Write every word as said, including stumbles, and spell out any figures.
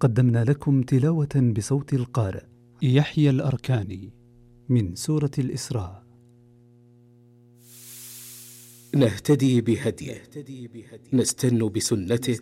قدمنا لكم تلاوة بصوت القارئ يحيى الأركاني من سورة الإسراء. نهتدي بهديه، نستن بسنته،